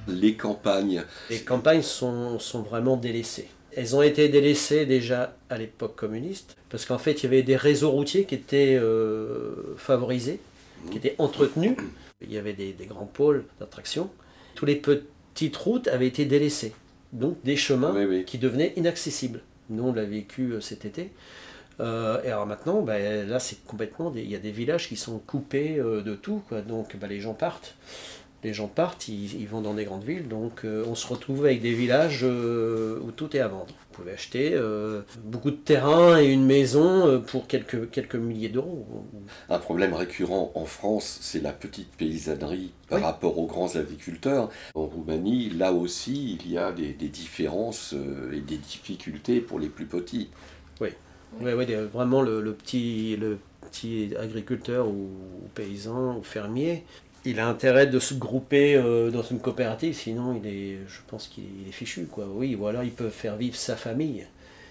Les campagnes. Les campagnes sont vraiment délaissées. Elles ont été délaissées déjà à l'époque communiste, parce qu'en fait, il y avait des réseaux routiers qui étaient favorisés, qui étaient entretenus. Il y avait des grands pôles d'attraction. Tous les petites routes avaient été délaissées, donc des chemins qui devenaient inaccessibles. Nous, on l'a vécu cet été. Et alors maintenant, là, c'est complètement... Il y a des villages qui sont coupés de tout, quoi. Donc les gens partent. Les gens partent, ils vont dans des grandes villes, donc on se retrouve avec des villages où tout est à vendre. Vous pouvez acheter beaucoup de terrain et une maison pour quelques milliers d'euros. Un problème récurrent en France, c'est la petite paysannerie par rapport aux grands agriculteurs. En Roumanie, là aussi, il y a des différences et des difficultés pour les plus petits. Oui, vraiment le petit agriculteur ou paysan ou fermier, il a intérêt de se grouper dans une coopérative, sinon je pense qu'il est fichu, quoi. Oui, ou alors il peut faire vivre sa famille.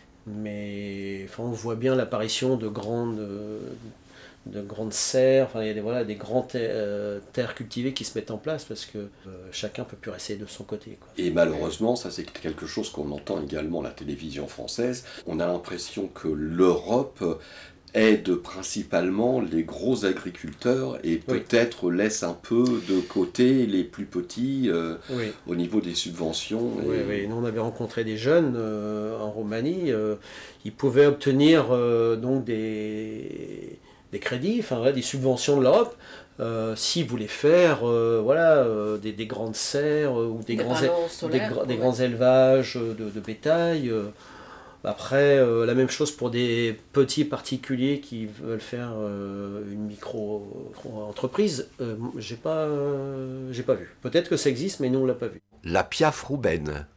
Mais enfin, on voit bien l'apparition de grandes serres, enfin, il y a des grandes terres cultivées qui se mettent en place parce que chacun ne peut plus rester de son côté, quoi. Et malheureusement, ça c'est quelque chose qu'on entend également à la télévision française. On a l'impression que l'Europe aide principalement les gros agriculteurs et peut-être laisse un peu de côté les plus petits au niveau des subventions. Oui. Nous, on avait rencontré des jeunes en Roumanie. Ils pouvaient obtenir donc des crédits, des subventions de l'Europe, s'ils voulaient faire des grandes serres ou des grands élevages de bétail. Après, la même chose pour des petits particuliers qui veulent faire une micro-entreprise. J'ai pas vu. Peut-être que ça existe, mais nous, on l'a pas vu. La Piaffe roubaine.